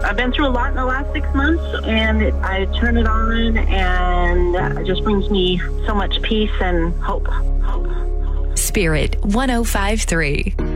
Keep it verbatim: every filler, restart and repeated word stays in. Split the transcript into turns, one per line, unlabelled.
I've been through a lot in the last six months, and it, I turn it on, and it just brings me so much peace and hope. Hope.
Spirit one oh five point three.